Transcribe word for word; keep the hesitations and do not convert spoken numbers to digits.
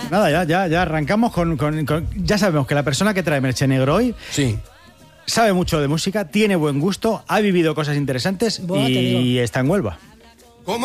Nada, ya, ya, ya arrancamos con, con, con... Ya sabemos que la persona que trae merche negro hoy... Sí. Sabe mucho de música, tiene buen gusto, ha vivido cosas interesantes Buah, te y digo. está en Huelva.